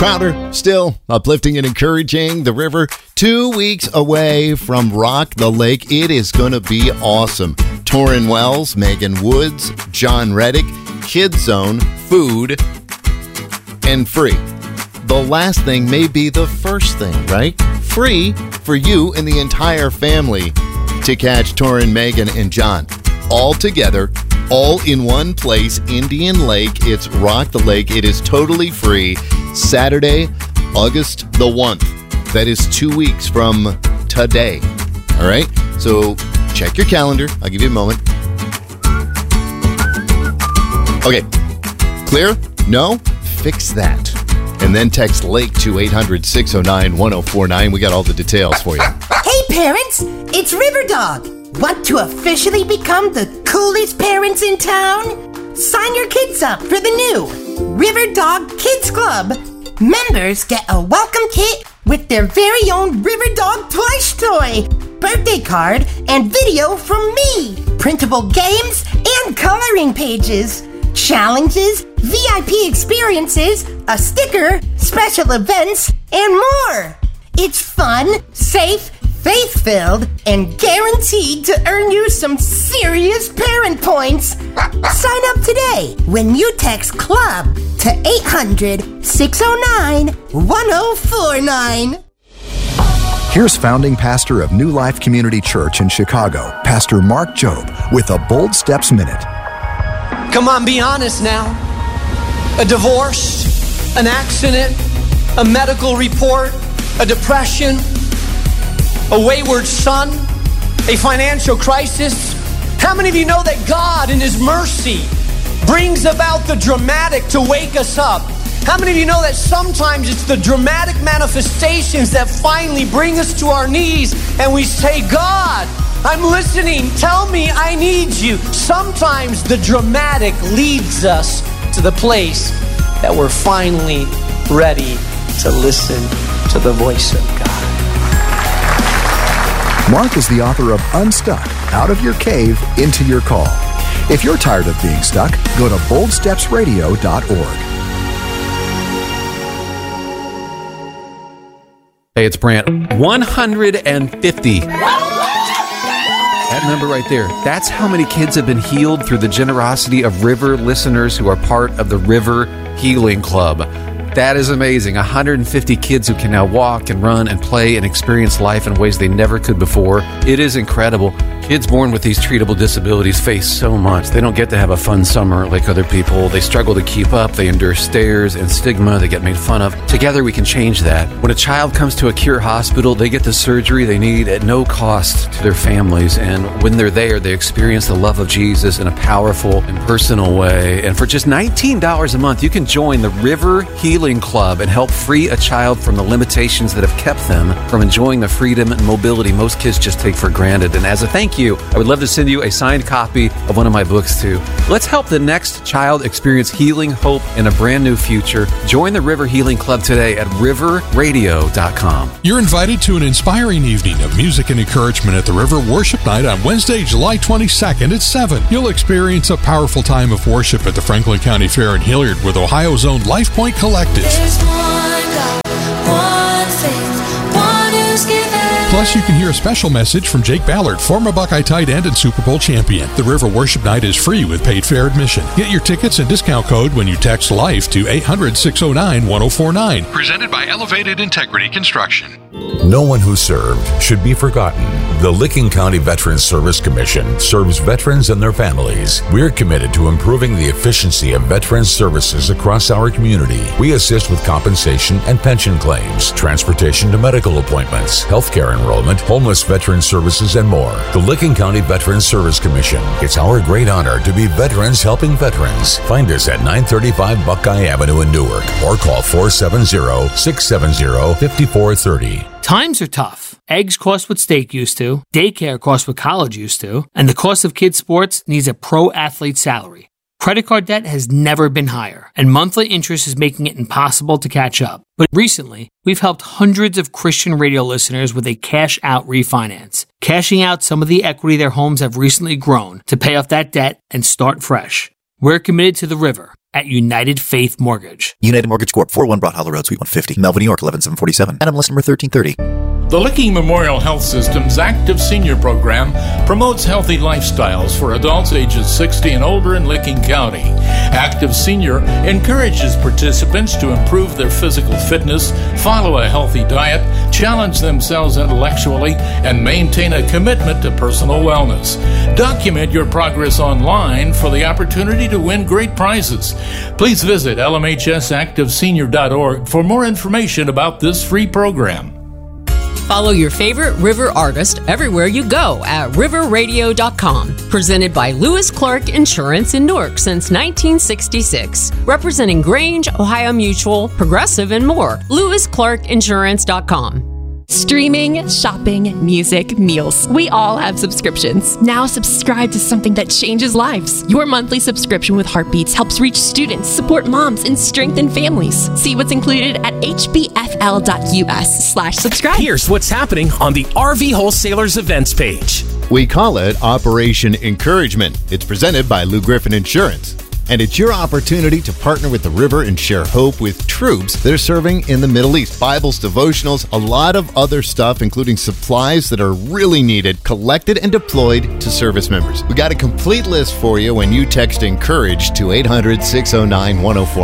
Crowder, still uplifting and encouraging the river. 2 weeks away from Rock the Lake. It is going to be awesome. Torrin Wells, Megan Woods, John Reddick, Kids Zone, food, and free. The last thing may be the first thing, right? Free for you and the entire family to catch Torrin, Megan, and John all together, all in one place, Indian Lake. It's Rock the Lake. It is totally free. Saturday, August the 1st. That is 2 weeks from today. All right? So check your calendar. I'll give you a moment. Okay. Clear? No? Fix that. And then text LAKE to 800-609-1049. We got all the details for you. Hey, parents! It's River Dog. Want to officially become the coolest parents in town? Sign your kids up for the new River Dog Kids Club. Members get a welcome kit with their very own River Dog plush toy, birthday card, and video from me, printable games, and coloring pages, challenges, VIP experiences, a sticker, special events, and more. It's fun, safe, faith-filled, and guaranteed to earn you some serious parent points. Sign up today when you text CLUB to 800-609-1049. Here's founding pastor of New Life Community Church in Chicago, Pastor Mark Jobe, with a Bold Steps Minute. Come on, be honest now. A divorce, an accident, a medical report, a depression, a wayward son, a financial crisis. How many of you know that God in His mercy brings about the dramatic to wake us up? How many of you know that sometimes it's the dramatic manifestations that finally bring us to our knees and we say, God, I'm listening. Tell me I need you. Sometimes the dramatic leads us to the place that we're finally ready to listen to the voice of God. Mark is the author of Unstuck, Out of Your Cave, Into Your Call. If you're tired of being stuck, go to boldstepsradio.org. Hey, it's Brant. 150. That number right there, that's how many kids have been healed through the generosity of River listeners who are part of the River Healing Club. That is amazing. 150 kids who can now walk and run and play and experience life in ways they never could before. It is incredible. Kids born with these treatable disabilities face so much. They don't get to have a fun summer like other people. They struggle to keep up. They endure stares and stigma. They get made fun of. Together we can change that. When a child comes to a Cure hospital, they get the surgery they need at no cost to their families. And when they're there, they experience the love of Jesus in a powerful and personal way. And for just $19 a month, you can join the River Healing Club and help free a child from the limitations that have kept them from enjoying the freedom and mobility most kids just take for granted. And as a thank you, I would love to send you a signed copy of one of my books too. Let's help the next child experience healing, hope, and a brand new future. Join the River Healing Club today at riverradio.com. You're invited to an inspiring evening of music and encouragement at the River Worship Night on Wednesday, July 22nd at 7. You'll experience a powerful time of worship at the Franklin County Fair in Hilliard with Ohio's own Life Point Collective. Plus, you can hear a special message from Jake Ballard, former Buckeye tight end and Super Bowl champion. The River Worship Night is free with paid fair admission. Get your tickets and discount code when you text LIFE to 800-609-1049. Presented by Elevated Integrity Construction. No one who served should be forgotten. The Licking County Veterans Service Commission serves veterans and their families. We're committed to improving the efficiency of veterans services across our community. We assist with compensation and pension claims, transportation to medical appointments, healthcare enrollment, homeless veteran services, and more. The Licking County Veterans Service Commission. It's our great honor to be veterans helping veterans. Find us at 935 Buckeye Avenue in Newark or call 470-670-5430. Times are tough. Eggs cost what steak used to, daycare costs what college used to, and the cost of kids' sports needs a pro athlete's salary. Credit card debt has never been higher, and monthly interest is making it impossible to catch up. But recently, we've helped hundreds of Christian radio listeners with a cash-out refinance, cashing out some of the equity their homes have recently grown to pay off that debt and start fresh. We're committed to the river at United Faith Mortgage. United Mortgage Corp. 41 Broad Hollow Road, Suite 150, Melville, New York, 11747. NMLS number 1330. The Licking Memorial Health System's Active Senior Program promotes healthy lifestyles for adults ages 60 and older in Licking County. Active Senior encourages participants to improve their physical fitness, follow a healthy diet, challenge themselves intellectually, and maintain a commitment to personal wellness. Document your progress online for the opportunity to win great prizes. Please visit lmhsactivesenior.org for more information about this free program. Follow your favorite River artist everywhere you go at riverradio.com. Presented by Lewis Clark Insurance in Newark since 1966. Representing Grange, Ohio Mutual, Progressive, and more. LewisClarkInsurance.com. Streaming, shopping, music, meals. We all have subscriptions. Now subscribe to something that changes lives. Your monthly subscription with Heartbeats helps reach students, support moms, and strengthen families. See what's included at hbfl.us/subscribe. Here's what's happening on the RV Wholesalers events page. We call it Operation Encouragement. It's presented by Lou Griffin Insurance. And it's your opportunity to partner with the River and share hope with troops that are serving in the Middle East. Bibles, devotionals, a lot of other stuff, including supplies that are really needed, collected and deployed to service members. We got a complete list for you when you text ENCOURAGE to 800-609-1049.